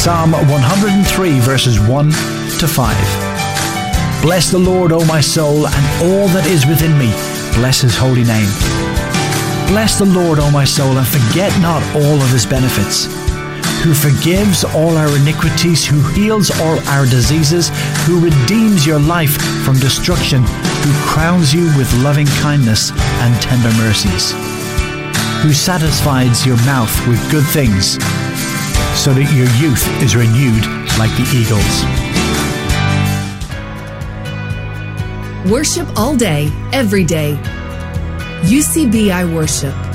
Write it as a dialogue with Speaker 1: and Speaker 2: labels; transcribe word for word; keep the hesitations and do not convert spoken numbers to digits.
Speaker 1: Psalm one hundred three, verses one to five. Bless the Lord, O my soul, and all that is within me. Bless his holy name. Bless the Lord, O my soul, and forget not all of his benefits. Who forgives all our iniquities, who heals all our diseases, who redeems your life from destruction, who crowns you with loving kindness and tender mercies, who satisfies your mouth with good things, so that your youth is renewed like the eagles.
Speaker 2: Worship all day, every day. U C B I Worship.